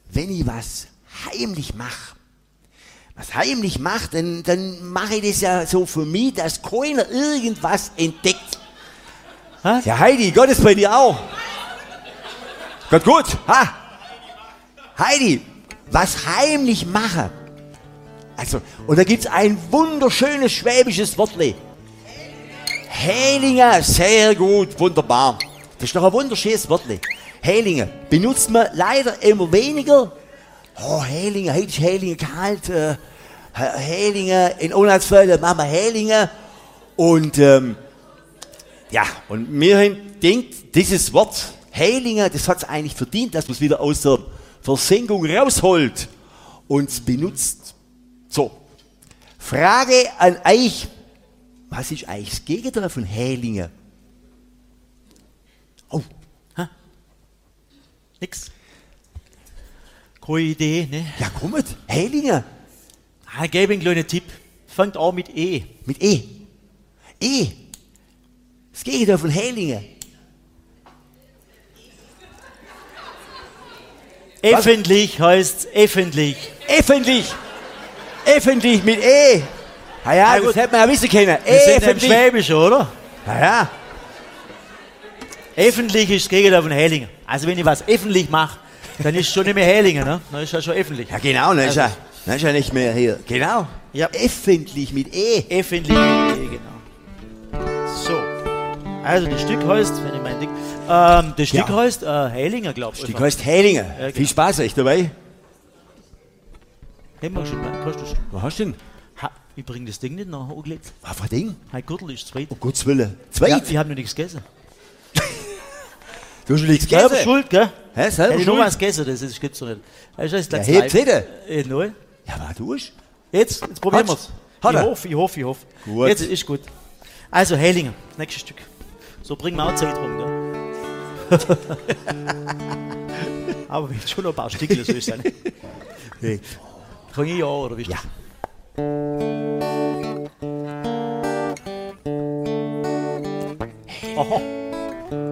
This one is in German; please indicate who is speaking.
Speaker 1: wenn ich was heimlich mache, dann mache ich das ja so für mich, dass keiner irgendwas entdeckt.
Speaker 2: Was?
Speaker 1: Ja, Heidi, Gott ist bei dir auch. Gott, gut. Ha. Heidi, was heimlich mache. Also, und da gibt es ein wunderschönes schwäbisches Wortle. Hälinger, sehr gut, wunderbar. Das ist doch ein wunderschönes Wortle. Hälinger benutzt man leider immer weniger. Oh, Hälinger, heute ist Hälinger kalt. Hälinger, in Onlandsfällen machen wir Hälinger. Und ja, und mir denkt, dieses Wort Hälinger, das hat es eigentlich verdient, dass man es wieder aus der Versenkung rausholt und es benutzt. So, Frage an euch, was ist eigentlich das Gegenteil von Hälinger?
Speaker 2: Oh, nix. Keine Idee, ne?
Speaker 1: Ja, kommt, Hälinger.
Speaker 2: Ich gebe einen kleinen Tipp. Fängt an mit E.
Speaker 1: Mit E. E. Das Gegenteil von Hälinger.
Speaker 2: Öffentlich heißt öffentlich.
Speaker 1: Öffentlich mit E. Ah ja,
Speaker 2: Na
Speaker 1: das
Speaker 2: gut.
Speaker 1: hätte man ja wissen können.
Speaker 2: Wir sind im
Speaker 1: Öffentlich.
Speaker 2: Schwäbischen, oder?
Speaker 1: Ah ja.
Speaker 2: Öffentlich ist das Gegenteil von Hälinger. Also wenn ich was öffentlich mache, dann ist es schon nicht mehr Hälinger, ne? Dann ist es schon öffentlich.
Speaker 1: Ja genau, dann ist ja nicht mehr hier. Genau.
Speaker 2: Ja.
Speaker 1: Öffentlich mit E.
Speaker 2: Öffentlich mit E, genau. So. Also das Stück heißt, wenn ich mein Ding... das Stück heißt Hälinger, glaube ich.
Speaker 1: Die heißt Hälinger.
Speaker 2: genau.
Speaker 1: Viel Spaß euch dabei.
Speaker 2: Haben wir schon mal, kostet das?
Speaker 1: Was hast du denn?
Speaker 2: Ha, ich bringe das Ding nicht nach angelegt.
Speaker 1: Was für ein Ding?
Speaker 2: Mein Gürtel ist zweit.
Speaker 1: Um Gottes Willen. Zweit?
Speaker 2: Ja, ich habe noch nichts gegessen.
Speaker 1: Du hast schon nichts
Speaker 2: Selber
Speaker 1: gegessen.
Speaker 2: schuld, gell?
Speaker 1: Hä, selber
Speaker 2: Hätte ich noch
Speaker 1: schuld?
Speaker 2: was gegessen, das gibt's doch nicht. Das ist
Speaker 1: Ja,
Speaker 2: das
Speaker 1: hebt's wieder.
Speaker 2: Nein.
Speaker 1: Ja, was tust
Speaker 2: Jetzt probieren wir es.
Speaker 1: Hat er?
Speaker 2: Ich hoffe.
Speaker 1: Gut.
Speaker 2: Jetzt ist gut. Also Hälinger, nächstes Stück. So bringen wir auch Zeit rum, gell? Aber wir haben schon noch ein paar Stückchen, so ist es nicht.
Speaker 1: Hey.
Speaker 2: Kann ich ja, oder wie ist
Speaker 1: Ja.
Speaker 2: das? Aha.